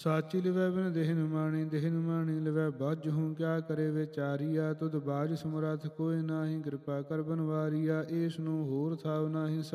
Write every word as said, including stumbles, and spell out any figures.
ਸਾਚੀ ਲਿਵੈ ਬਿਨ ਦੇਹ ਨਿਮਾਣੀ, ਦੇਹ ਨਿਮਾਣੀ ਲਿਵੈ ਬਾਝੁ। ਕਿਆ ਕਰੇ ਵਿਚਾਰੀਆ, ਤੁਧ ਬਾਝ ਸਮਰੱਥ ਕੋਇ ਨਾਹੀ। ਕਿਰਪਾ ਕਰ ਬਨਵਾਰੀਆ, ਏਸ ਨੂੰ ਹੋਰ ਥਾਵ ਨਾਹੀ।